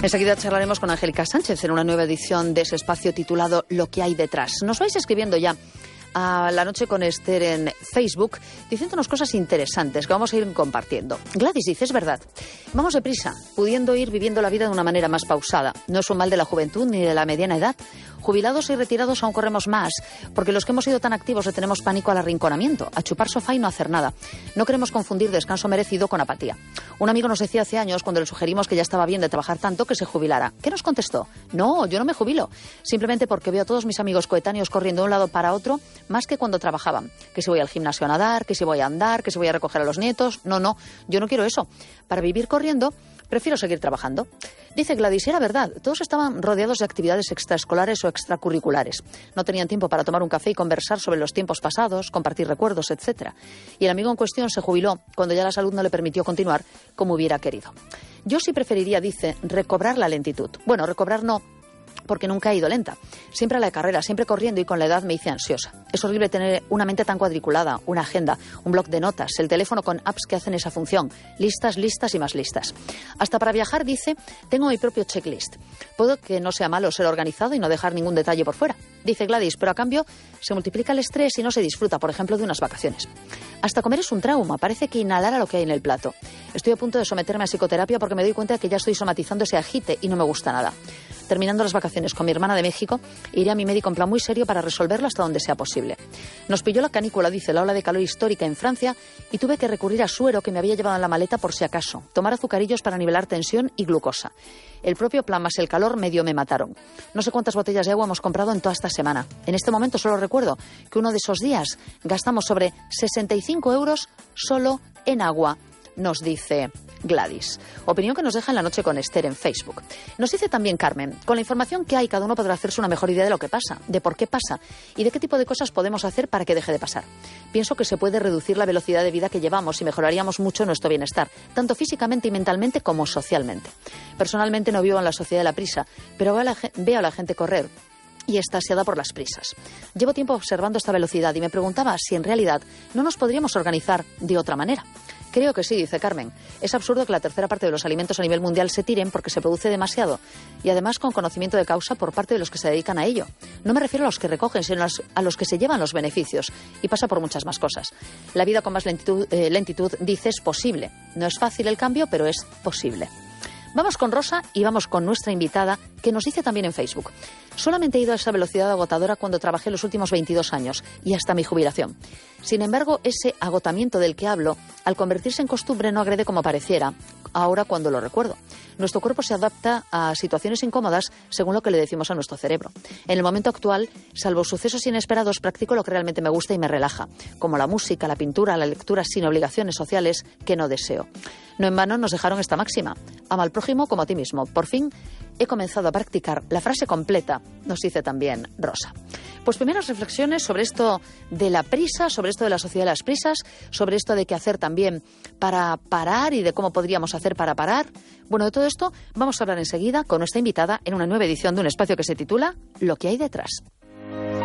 Enseguida charlaremos con Angélica Sánchez en una nueva edición de ese espacio titulado Lo que hay detrás. Nos vais escribiendo ya a La Noche con Esther en Facebook, diciéndonos cosas interesantes que vamos a ir compartiendo. Gladys dice, es verdad, vamos deprisa, pudiendo ir viviendo la vida de una manera más pausada. No es un mal de la juventud ni de la mediana edad. Jubilados y retirados aún corremos más, porque los que hemos sido tan activos le tenemos pánico al arrinconamiento, a chupar sofá y no hacer nada. No queremos confundir descanso merecido con apatía. Un amigo nos decía hace años, cuando le sugerimos que ya estaba bien de trabajar tanto, que se jubilara. ¿Qué nos contestó? No, yo no me jubilo, simplemente porque veo a todos mis amigos coetáneos corriendo de un lado para otro, más que cuando trabajaban. Que si voy al gimnasio a nadar, que si voy a andar, que si voy a recoger a los nietos. No, yo no quiero eso. Para vivir corriendo, prefiero seguir trabajando. Dice Gladys, era verdad, todos estaban rodeados de actividades extraescolares o extracurriculares. No tenían tiempo para tomar un café y conversar sobre los tiempos pasados, compartir recuerdos, etc. Y el amigo en cuestión se jubiló cuando ya la salud no le permitió continuar como hubiera querido. Yo sí preferiría, dice, recobrar la lentitud. Bueno, recobrar no, porque nunca he ido lenta. Siempre a la carrera, siempre corriendo, y con la edad me hice ansiosa. Es horrible tener una mente tan cuadriculada, una agenda, un bloc de notas, el teléfono con apps que hacen esa función, listas y más listas. Hasta para viajar, dice, tengo mi propio checklist. Puedo que no sea malo ser organizado y no dejar ningún detalle por fuera. Dice Gladys, pero a cambio se multiplica el estrés y no se disfruta, por ejemplo, de unas vacaciones. Hasta comer es un trauma, parece que inhalara lo que hay en el plato. Estoy a punto de someterme a psicoterapia porque me doy cuenta de que ya estoy somatizando ese agite y no me gusta nada. Terminando las vacaciones con mi hermana de México, iré a mi médico en plan muy serio para resolverlo hasta donde sea posible. Nos pilló la canícula, dice, la ola de calor histórica en Francia, y tuve que recurrir a suero que me había llevado en la maleta por si acaso, tomar azucarillos para nivelar tensión y glucosa. El propio plan más el calor medio me mataron. No sé cuántas botellas de agua hemos comprado en toda esta semana. En este momento solo recuerdo que uno de esos días gastamos sobre 65 euros solo en agua, nos dice Gladys. Opinión que nos deja en La Noche con Esther en Facebook. Nos dice también Carmen, con la información que hay, cada uno podrá hacerse una mejor idea de lo que pasa, de por qué pasa y de qué tipo de cosas podemos hacer para que deje de pasar. Pienso que se puede reducir la velocidad de vida que llevamos y mejoraríamos mucho nuestro bienestar, tanto físicamente y mentalmente como socialmente. Personalmente no vivo en la sociedad de la prisa, pero veo a la gente correr y extasiada por las prisas. Llevo tiempo observando esta velocidad y me preguntaba si en realidad no nos podríamos organizar de otra manera. Creo que sí, dice Carmen. Es absurdo que la tercera parte de los alimentos a nivel mundial se tiren porque se produce demasiado y además con conocimiento de causa por parte de los que se dedican a ello. No me refiero a los que recogen, sino a los que se llevan los beneficios, y pasa por muchas más cosas. La vida con más lentitud, dice, es posible. No es fácil el cambio, pero es posible. Vamos con Rosa y vamos con nuestra invitada, que nos dice también en Facebook. Solamente he ido a esa velocidad agotadora cuando trabajé los últimos 22 años y hasta mi jubilación. Sin embargo, ese agotamiento del que hablo, al convertirse en costumbre, no agrede como pareciera ahora cuando lo recuerdo. Nuestro cuerpo se adapta a situaciones incómodas según lo que le decimos a nuestro cerebro. En el momento actual, salvo sucesos inesperados, practico lo que realmente me gusta y me relaja, como la música, la pintura, la lectura sin obligaciones sociales que no deseo. No en vano nos dejaron esta máxima: ama al prójimo como a ti mismo. Por fin he comenzado a practicar la frase completa, nos dice también Rosa. Pues primeras reflexiones sobre esto de la prisa, sobre esto de la sociedad de las prisas, sobre esto de qué hacer también para parar y de cómo podríamos hacer para parar. Bueno, de todo esto vamos a hablar enseguida con nuestra invitada en una nueva edición de un espacio que se titula Lo que hay detrás.